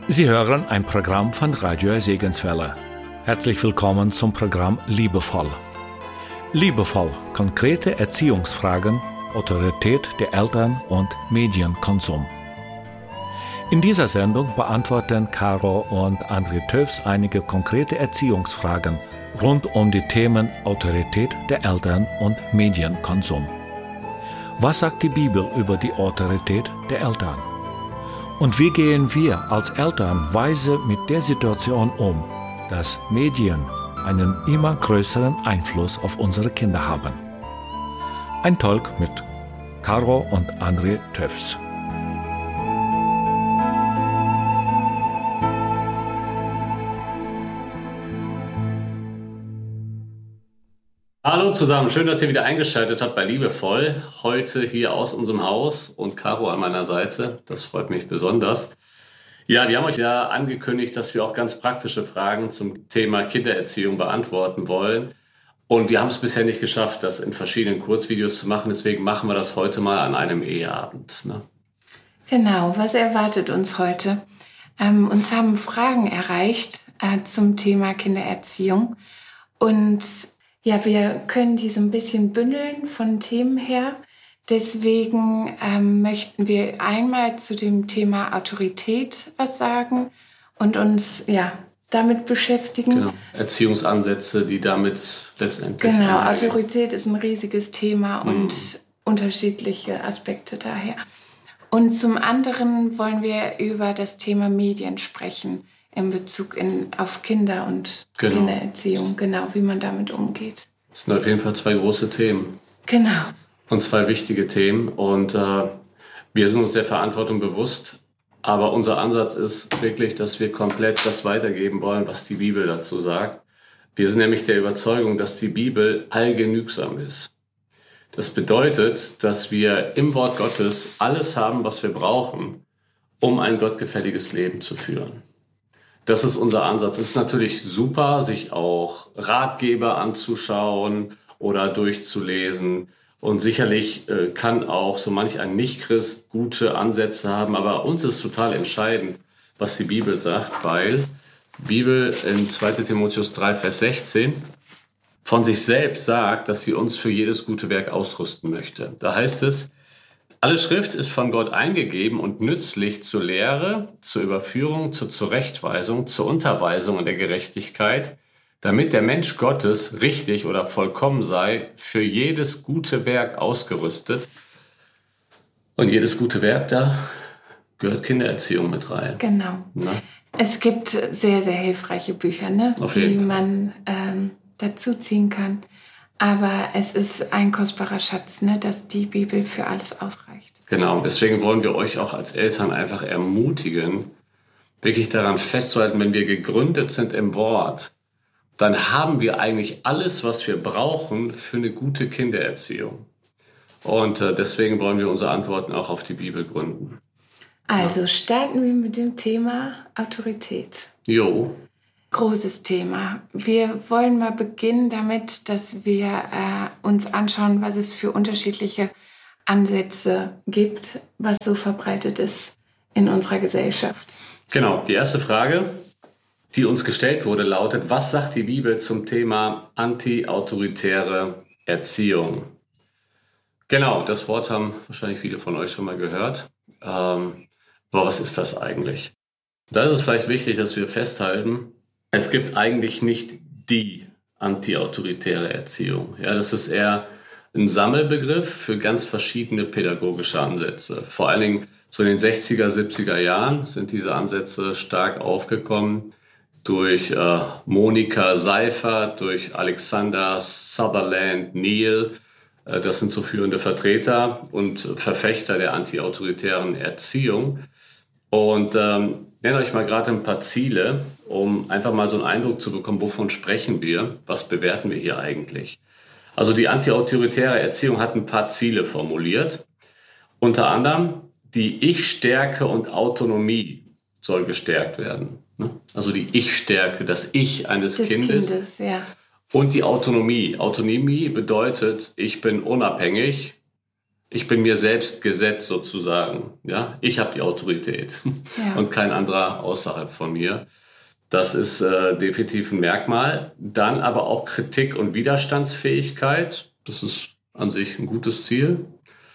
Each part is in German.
Sie hören ein Programm von Radio Segenswelle. Herzlich willkommen zum Programm Liebevoll. Liebevoll, konkrete Erziehungsfragen, Autorität der Eltern und Medienkonsum. In dieser Sendung beantworten Caro und André Töfs einige konkrete Erziehungsfragen rund um die Themen Autorität der Eltern und Medienkonsum. Was sagt die Bibel über die Autorität der Eltern? Und wie gehen wir als Eltern weise mit der Situation um, dass Medien einen immer größeren Einfluss auf unsere Kinder haben? Ein Talk mit Caro und André Töfs. Hallo zusammen, schön, dass ihr wieder eingeschaltet habt bei Liebevoll. Heute hier aus unserem Haus und Caro an meiner Seite. Das freut mich besonders. Ja, wir haben euch ja angekündigt, dass wir auch ganz praktische Fragen zum Thema Kindererziehung beantworten wollen. Und wir haben es bisher nicht geschafft, das in verschiedenen Kurzvideos zu machen. Deswegen machen wir das heute mal an einem Eheabend. Ne? Genau, was erwartet uns heute? Uns haben Fragen erreicht zum Thema Kindererziehung. Und ja, wir können die so ein bisschen bündeln von Themen her. Deswegen möchten wir einmal zu dem Thema Autorität was sagen und uns damit beschäftigen. Genau. Erziehungsansätze, die damit letztendlich... Genau, Autorität ist ein riesiges Thema und unterschiedliche Aspekte daher. Und zum anderen wollen wir über das Thema Medien sprechen. In Bezug auf Kinder und Kindererziehung, genau, wie man damit umgeht. Das sind auf jeden Fall zwei große Themen. Genau. Und zwei wichtige Themen. Und wir sind uns der Verantwortung bewusst. Aber unser Ansatz ist wirklich, dass wir komplett das weitergeben wollen, was die Bibel dazu sagt. Wir sind nämlich der Überzeugung, dass die Bibel allgenügsam ist. Das bedeutet, dass wir im Wort Gottes alles haben, was wir brauchen, um ein gottgefälliges Leben zu führen. Das ist unser Ansatz. Es ist natürlich super, sich auch Ratgeber anzuschauen oder durchzulesen. Und sicherlich kann auch so manch ein Nichtchrist gute Ansätze haben. Aber uns ist total entscheidend, was die Bibel sagt, weil die Bibel in 2. Timotheus 3, Vers 16 von sich selbst sagt, dass sie uns für jedes gute Werk ausrüsten möchte. Da heißt es, alle Schrift ist von Gott eingegeben und nützlich zur Lehre, zur Überführung, zur Zurechtweisung, zur Unterweisung in der Gerechtigkeit, damit der Mensch Gottes richtig oder vollkommen sei, für jedes gute Werk ausgerüstet. Und jedes gute Werk, da gehört Kindererziehung mit rein. Genau. Na? Es gibt sehr, sehr hilfreiche Bücher, die man dazu ziehen kann. Aber es ist ein kostbarer Schatz, dass die Bibel für alles ausreicht. Genau, deswegen wollen wir euch auch als Eltern einfach ermutigen, wirklich daran festzuhalten, wenn wir gegründet sind im Wort, dann haben wir eigentlich alles, was wir brauchen für eine gute Kindererziehung. Und deswegen wollen wir unsere Antworten auch auf die Bibel gründen. Also starten wir mit dem Thema Autorität. Jo. Großes Thema. Wir wollen mal beginnen damit, dass wir uns anschauen, was es für unterschiedliche Ansätze gibt, was so verbreitet ist in unserer Gesellschaft. Genau, die erste Frage, die uns gestellt wurde, lautet, was sagt die Bibel zum Thema anti-autoritäre Erziehung? Genau, das Wort haben wahrscheinlich viele von euch schon mal gehört. Aber was ist das eigentlich? Da ist es vielleicht wichtig, dass wir festhalten, es gibt eigentlich nicht die anti-autoritäre Erziehung. Ja, das ist eher ein Sammelbegriff für ganz verschiedene pädagogische Ansätze. Vor allen Dingen so in den 60er, 70er Jahren sind diese Ansätze stark aufgekommen durch Monika Seifert, durch Alexander Sutherland Neill. Das sind so führende Vertreter und Verfechter der anti-autoritären Erziehung. Und nenne euch mal gerade ein paar Ziele, um einfach mal so einen Eindruck zu bekommen, wovon sprechen wir, was bewerten wir hier eigentlich. Also die anti-autoritäre Erziehung hat ein paar Ziele formuliert. Unter anderem die Ich-Stärke und Autonomie soll gestärkt werden. Also die Ich-Stärke, das Ich eines Kindes. Und die Autonomie. Autonomie bedeutet, ich bin unabhängig, ich bin mir selbst Gesetz sozusagen. Ja? Ich habe die Autorität und kein anderer außerhalb von mir. Das ist definitiv ein Merkmal. Dann aber auch Kritik und Widerstandsfähigkeit. Das ist an sich ein gutes Ziel.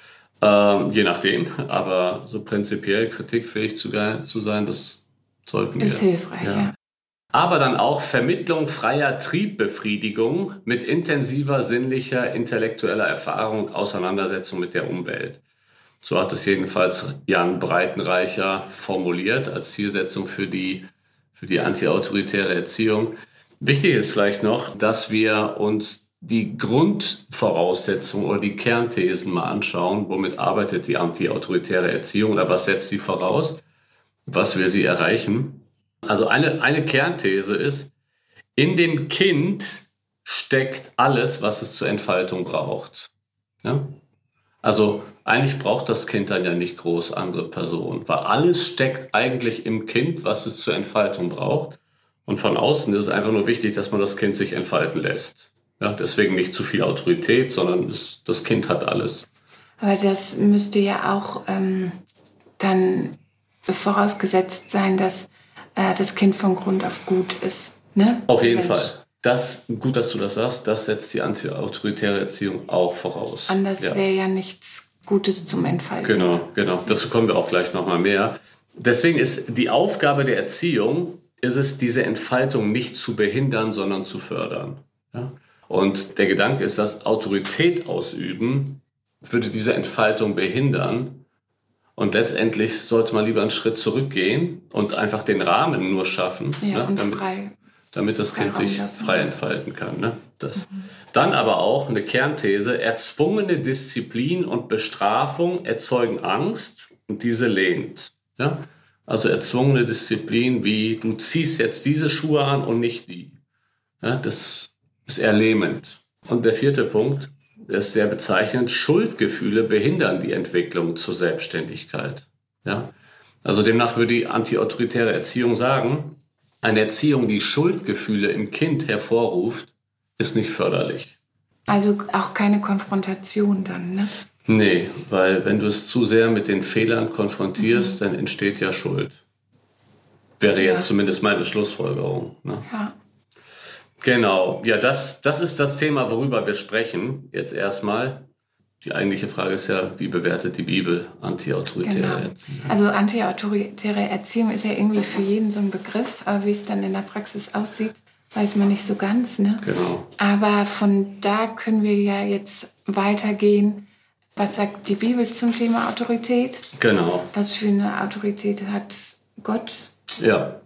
Je nachdem. Aber so prinzipiell kritikfähig zu sein, das sollten wir. Ist hilfreich, ja. Aber dann auch Vermittlung freier Triebbefriedigung mit intensiver sinnlicher, intellektueller Erfahrung und Auseinandersetzung mit der Umwelt. So hat es jedenfalls Jan Breitenreicher formuliert als Zielsetzung für die antiautoritäre Erziehung. Wichtig ist vielleicht noch, dass wir uns die Grundvoraussetzungen oder die Kernthesen mal anschauen. Womit arbeitet die antiautoritäre Erziehung oder was setzt sie voraus? Was will sie erreichen? Also eine Kernthese ist, in dem Kind steckt alles, was es zur Entfaltung braucht. Ja? Also eigentlich braucht das Kind dann ja nicht groß andere Personen, weil alles steckt eigentlich im Kind, was es zur Entfaltung braucht. Und von außen ist es einfach nur wichtig, dass man das Kind sich entfalten lässt. Ja, deswegen nicht zu viel Autorität, sondern das Kind hat alles. Aber das müsste ja auch dann vorausgesetzt sein, dass das Kind von Grund auf gut ist. Ne? Auf jeden Fall. Gut, dass du das sagst, das setzt die antiautoritäre Erziehung auch voraus. Anders wäre ja nichts Gutes zum Entfalten. Genau. Dazu kommen wir auch gleich nochmal mehr. Deswegen ist die Aufgabe der Erziehung, diese Entfaltung nicht zu behindern, sondern zu fördern. Ja? Und der Gedanke ist, dass Autorität ausüben würde diese Entfaltung behindern. Und letztendlich sollte man lieber einen Schritt zurückgehen und einfach den Rahmen nur schaffen, damit das Kind sich frei entfalten kann. Ne? Dann aber auch eine Kernthese, erzwungene Disziplin und Bestrafung erzeugen Angst und diese lehnt. Ja? Also erzwungene Disziplin wie, du ziehst jetzt diese Schuhe an und nicht die. Ja, das ist eher lähmend. Und der vierte Punkt, ist sehr bezeichnend, Schuldgefühle behindern die Entwicklung zur Selbstständigkeit. Ja? Also demnach würde die antiautoritäre Erziehung sagen, eine Erziehung, die Schuldgefühle im Kind hervorruft, ist nicht förderlich. Also auch keine Konfrontation dann, ne? Nee, weil wenn du es zu sehr mit den Fehlern konfrontierst, dann entsteht ja Schuld. Wäre jetzt zumindest meine Schlussfolgerung. Ne? Ja. Genau, ja, das ist das Thema, worüber wir sprechen. Jetzt erstmal. Die eigentliche Frage ist ja, wie bewertet die Bibel antiautoritäre Erziehung? Also antiautoritäre Erziehung ist ja irgendwie für jeden so ein Begriff, aber wie es dann in der Praxis aussieht, weiß man nicht so ganz. Ne? Genau. Aber von da können wir ja jetzt weitergehen. Was sagt die Bibel zum Thema Autorität? Genau. Was für eine Autorität hat Gott? Ja.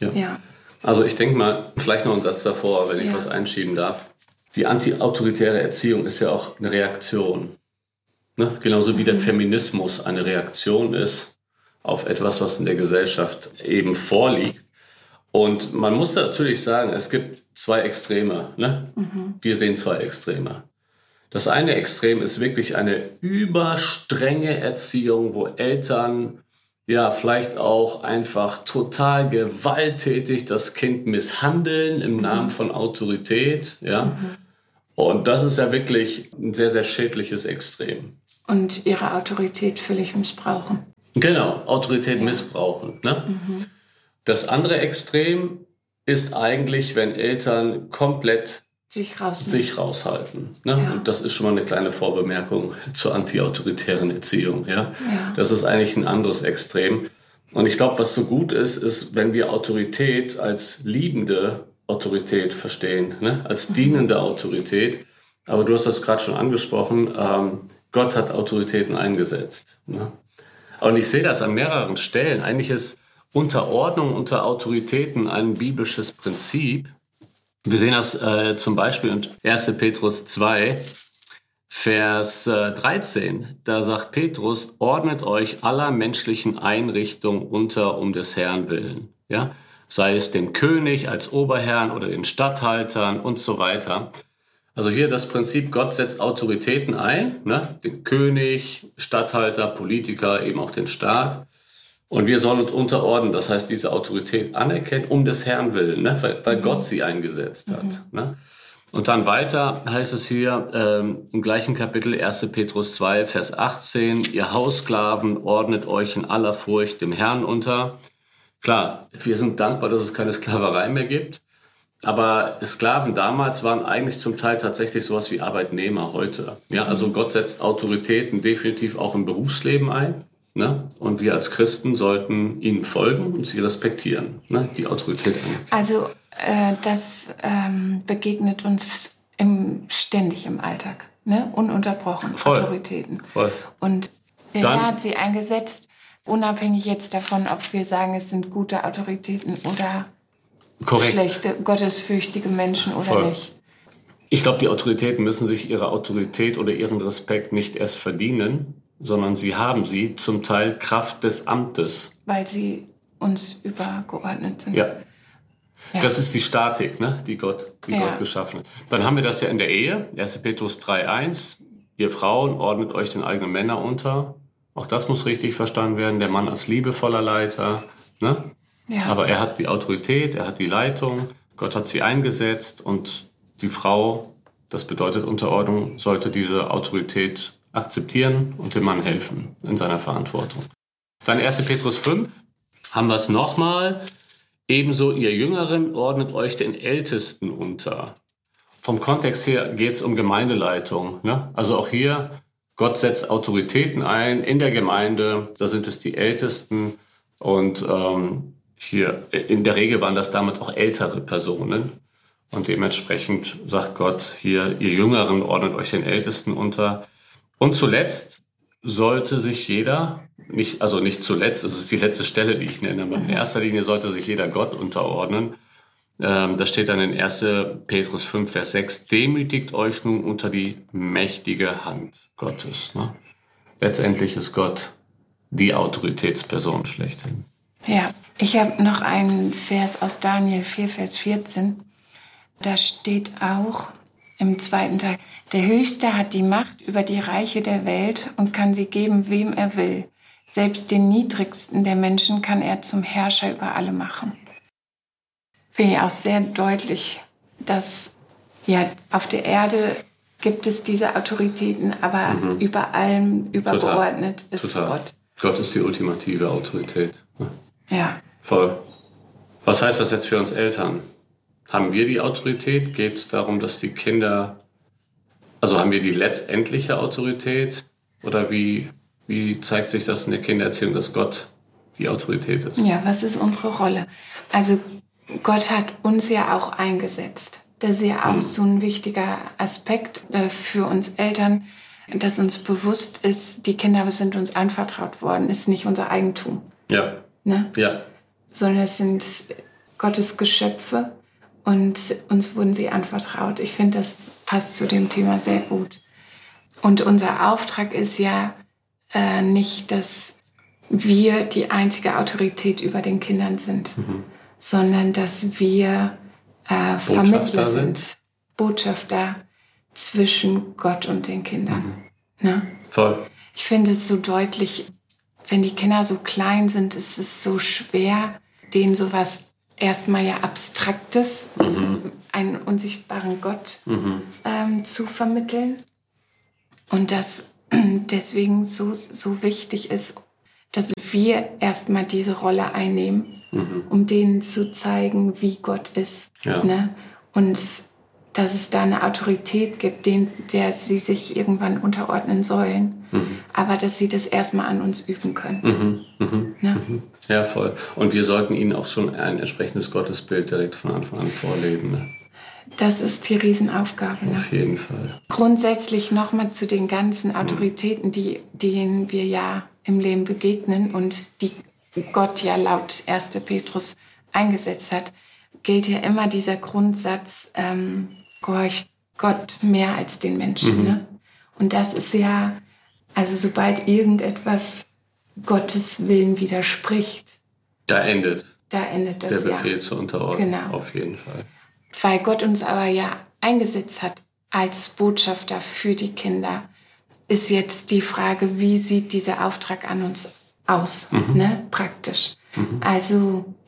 Also ich denke mal, vielleicht noch einen Satz davor, wenn ich was einschieben darf. Die antiautoritäre Erziehung ist ja auch eine Reaktion. Ne? Genauso wie der Feminismus eine Reaktion ist auf etwas, was in der Gesellschaft eben vorliegt. Und man muss natürlich sagen, es gibt zwei Extreme. Ne? Wir sehen zwei Extreme. Das eine Extrem ist wirklich eine überstrenge Erziehung, wo Eltern vielleicht auch einfach total gewalttätig das Kind misshandeln im Namen von Autorität. Ja? Und das ist ja wirklich ein sehr, sehr schädliches Extrem. Und ihre Autorität völlig missbrauchen. Genau, Autorität missbrauchen. Ne? Das andere Extrem ist eigentlich, wenn Eltern komplett sich raushalten. Ne? Ja. Und das ist schon mal eine kleine Vorbemerkung zur antiautoritären Erziehung. Ja? Das ist eigentlich ein anderes Extrem. Und ich glaube, was so gut ist, wenn wir Autorität als liebende Autorität verstehen, ne? Als dienende Autorität. Aber du hast das gerade schon angesprochen, Gott hat Autoritäten eingesetzt. Ne? Und ich sehe das an mehreren Stellen. Eigentlich ist Unterordnung unter Autoritäten ein biblisches Prinzip. Wir sehen das zum Beispiel in 1. Petrus 2, Vers 13. Da sagt Petrus, ordnet euch aller menschlichen Einrichtungen unter um des Herrn willen. Ja? Sei es dem König als Oberherrn oder den Statthaltern und so weiter. Also hier das Prinzip, Gott setzt Autoritäten ein, ne? Den König, Statthalter, Politiker, eben auch den Staat. Und wir sollen uns unterordnen, das heißt, diese Autorität anerkennen, um des Herrn willen, ne? Weil Gott sie eingesetzt hat. Ne? Und dann weiter heißt es hier im gleichen Kapitel 1. Petrus 2, Vers 18, ihr Haussklaven ordnet euch in aller Furcht dem Herrn unter. Klar, wir sind dankbar, dass es keine Sklaverei mehr gibt. Aber Sklaven damals waren eigentlich zum Teil tatsächlich sowas wie Arbeitnehmer heute. Ja, also Gott setzt Autoritäten definitiv auch im Berufsleben ein. Ne? Und wir als Christen sollten ihnen folgen und sie respektieren, ne? Die Autorität anerkennen. Also das begegnet uns ständig im Alltag, ne? Ununterbrochen, Voll. Autoritäten. Voll. Und der Herr hat sie eingesetzt, unabhängig jetzt davon, ob wir sagen, es sind gute Autoritäten oder schlechte, gottesfürchtige Menschen oder Voll. nicht. Ich glaube, die Autoritäten müssen sich ihre Autorität oder ihren Respekt nicht erst verdienen, sondern sie haben sie zum Teil Kraft des Amtes. Weil sie uns übergeordnet sind. Ja. Ja. Das ist die Statik, ne, die Gott geschaffen hat. Dann haben wir das ja in der Ehe, 1. Petrus 3,1. Ihr Frauen ordnet euch den eigenen Männern unter. Auch das muss richtig verstanden werden. Der Mann als liebevoller Leiter. Ne? Ja. Aber er hat die Autorität, er hat die Leitung. Gott hat sie eingesetzt. Und die Frau, das bedeutet Unterordnung, sollte diese Autorität akzeptieren und dem Mann helfen in seiner Verantwortung. Dann 1. Petrus 5 haben wir es nochmal. Ebenso ihr Jüngeren ordnet euch den Ältesten unter. Vom Kontext her geht es um Gemeindeleitung. Ne? Also auch hier, Gott setzt Autoritäten ein in der Gemeinde. Da sind es die Ältesten. Und hier in der Regel waren das damals auch ältere Personen. Und dementsprechend sagt Gott hier, ihr Jüngeren ordnet euch den Ältesten unter. Und zuletzt sollte sich jeder, nicht zuletzt, das ist die letzte Stelle, die ich nenne, aber in erster Linie sollte sich jeder Gott unterordnen. Das steht dann in 1. Petrus 5, Vers 6, demütigt euch nun unter die mächtige Hand Gottes. Ne? Letztendlich ist Gott die Autoritätsperson schlechthin. Ja, ich habe noch einen Vers aus Daniel 4, Vers 14. Da steht auch im zweiten Teil, der Höchste hat die Macht über die Reiche der Welt und kann sie geben, wem er will. Selbst den Niedrigsten der Menschen kann er zum Herrscher über alle machen. Finde ich auch sehr deutlich, dass ja, auf der Erde gibt es diese Autoritäten, aber über allem übergeordnet ist Gott. Gott ist die ultimative Autorität. Ja. Voll. Was heißt das jetzt für uns Eltern? Haben wir die Autorität? Geht es darum, dass die Kinder, also haben wir die letztendliche Autorität? Oder wie zeigt sich das in der Kindererziehung, dass Gott die Autorität ist? Ja, was ist unsere Rolle? Also Gott hat uns ja auch eingesetzt. Das ist ja auch so ein wichtiger Aspekt für uns Eltern, dass uns bewusst ist, die Kinder sind uns anvertraut worden, ist nicht unser Eigentum. Ja. Ne? Ja. Sondern es sind Gottes Geschöpfe. Und uns wurden sie anvertraut. Ich finde, das passt zu dem Thema sehr gut. Und unser Auftrag ist ja nicht, dass wir die einzige Autorität über den Kindern sind, sondern dass wir Vermittler sind, Botschafter zwischen Gott und den Kindern. Ne? Voll. Ich finde es so deutlich, wenn die Kinder so klein sind, ist es so schwer, denen sowas erstmal ja Abstraktes, einen unsichtbaren Gott zu vermitteln. Und dass deswegen so wichtig ist, dass wir erstmal diese Rolle einnehmen, um denen zu zeigen, wie Gott ist. Ja. Ne? Und dass es da eine Autorität gibt, der sie sich irgendwann unterordnen sollen, aber dass sie das erstmal an uns üben können. Ne? Ja, voll. Und wir sollten ihnen auch schon ein entsprechendes Gottesbild direkt von Anfang an vorleben. Ne? Das ist die Riesenaufgabe. Ne? Auf jeden Fall. Grundsätzlich nochmal zu den ganzen Autoritäten, denen wir ja im Leben begegnen und die Gott ja laut 1. Petrus eingesetzt hat, gilt ja immer dieser Grundsatz, gehorcht Gott mehr als den Menschen. Ne? Und das ist ja, also sobald irgendetwas Gottes Willen widerspricht, Da endet das der Befehl zur Unterordnung. Genau. Auf jeden Fall. Weil Gott uns aber ja eingesetzt hat als Botschafter für die Kinder, ist jetzt die Frage, wie sieht dieser Auftrag an uns aus, ne? Praktisch. Also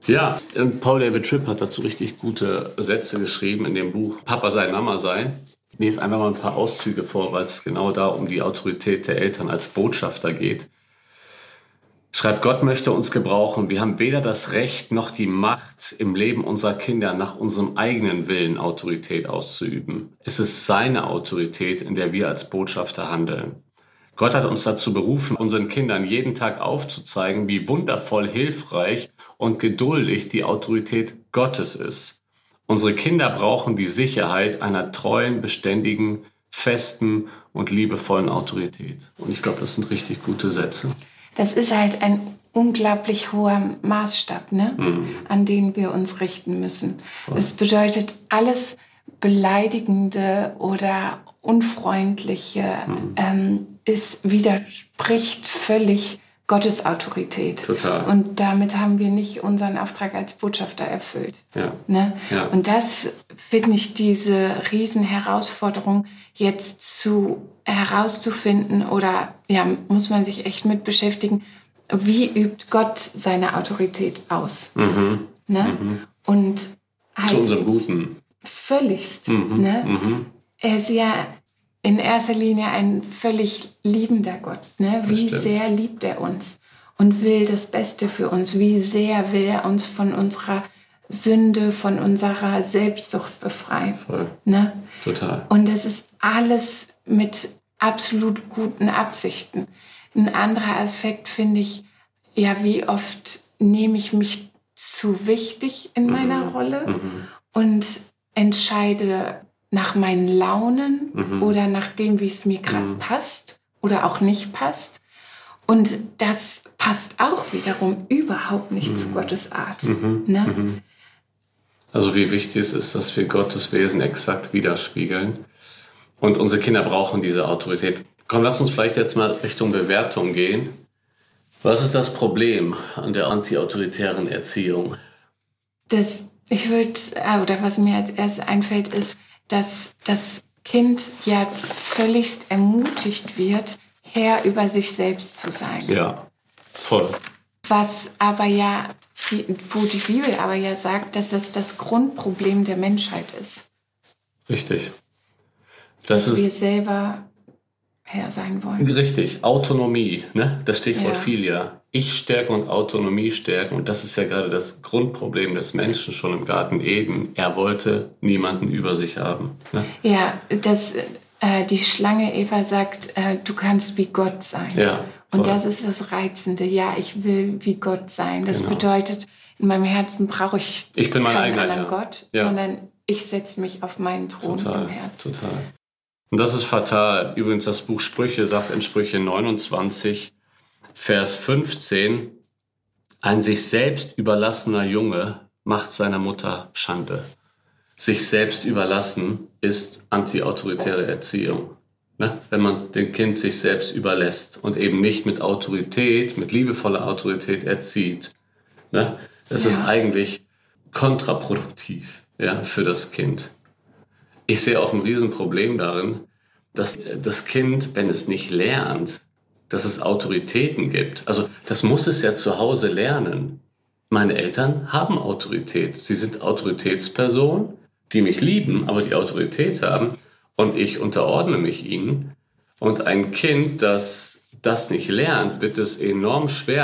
Ja, Paul David Tripp hat dazu richtig gute Sätze geschrieben in dem Buch Papa sein, Mama sein. Ich lese einfach mal ein paar Auszüge vor, weil es genau da um die Autorität der Eltern als Botschafter geht. Schreibt, Gott möchte uns gebrauchen. Wir haben weder das Recht noch die Macht, im Leben unserer Kinder nach unserem eigenen Willen Autorität auszuüben. Es ist seine Autorität, in der wir als Botschafter handeln. Gott hat uns dazu berufen, unseren Kindern jeden Tag aufzuzeigen, wie wundervoll, hilfreich und geduldig die Autorität Gottes ist. Unsere Kinder brauchen die Sicherheit einer treuen, beständigen, festen und liebevollen Autorität. Und ich glaube, das sind richtig gute Sätze. Das ist halt ein unglaublich hoher Maßstab, ne? An den wir uns richten müssen. Das bedeutet, alles Beleidigende oder Unfreundliche widerspricht völlig Gottes Autorität. Total. Und damit haben wir nicht unseren Auftrag als Botschafter erfüllt. Ja. Ne? Ja. Und das finde ich diese Riesenherausforderung jetzt herauszufinden oder muss man sich echt mit beschäftigen, wie übt Gott seine Autorität aus? Ne? Und halt zu unserem Guten. Völligst. Ne? Er ist ja in erster Linie ein völlig liebender Gott. Ne? Wie sehr liebt er uns und will das Beste für uns? Wie sehr will er uns von unserer Sünde, von unserer Selbstsucht befreien? Voll. Ne? Total. Und es ist alles mit absolut guten Absichten. Ein anderer Aspekt finde ich, wie oft nehme ich mich zu wichtig in meiner Rolle und entscheide nach meinen Launen oder nach dem, wie es mir gerade passt oder auch nicht passt. Und das passt auch wiederum überhaupt nicht zu Gottes Art. Ne? Also wie wichtig es ist, dass wir Gottes Wesen exakt widerspiegeln. Und unsere Kinder brauchen diese Autorität. Komm, lass uns vielleicht jetzt mal Richtung Bewertung gehen. Was ist das Problem an der antiautoritären Erziehung? Was mir als erstes einfällt, ist, dass das Kind ja völligst ermutigt wird, Herr über sich selbst zu sein. Ja, voll. Was aber wo die Bibel aber ja sagt, dass es das Grundproblem der Menschheit ist. Richtig. Dass wir selber Herr sein wollen. Richtig, Autonomie, ne? Das Stichwort fiel ja. Ich-Stärke und Autonomie stärken. Und das ist ja gerade das Grundproblem des Menschen schon im Garten Eden. Er wollte niemanden über sich haben. Ne? Ja, die Schlange Eva sagt, du kannst wie Gott sein. Ja, und das ist das Reizende. Ja, ich will wie Gott sein. Das bedeutet, in meinem Herzen brauche ich bin mein keinen eigener anderen Gott, sondern ich setze mich auf meinen Thron im Herzen. Total. Und das ist fatal. Übrigens, das Buch Sprüche sagt in Sprüche 29, Vers 15, ein sich selbst überlassener Junge macht seiner Mutter Schande. Sich selbst überlassen ist antiautoritäre Erziehung. Ne? Wenn man dem Kind sich selbst überlässt und eben nicht mit Autorität, mit liebevoller Autorität erzieht. Ne? Das ist eigentlich kontraproduktiv für das Kind. Ich sehe auch ein Riesenproblem darin, dass das Kind, wenn es nicht lernt, dass es Autoritäten gibt. Also das muss es ja zu Hause lernen. Meine Eltern haben Autorität. Sie sind Autoritätspersonen, die mich lieben, aber die Autorität haben. Und ich unterordne mich ihnen. Und ein Kind, das das nicht lernt, wird es enorm schwer